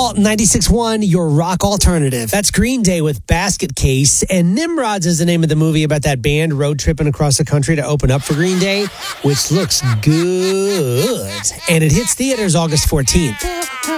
Alt 96.1, your rock alternative. That's Green Day with Basket Case. And Nimrods is the name of the movie about that band road tripping across the country to open up for Green Day, which looks good. And it hits theaters August 14th.